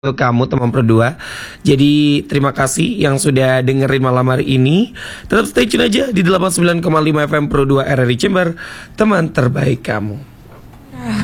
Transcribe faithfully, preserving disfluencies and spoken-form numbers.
untuk kamu teman Pro dua. Jadi terima kasih yang sudah dengerin malam hari ini. Tetap stay tune aja di delapan puluh sembilan koma lima F M Pro dua R R I Jember, teman terbaik kamu.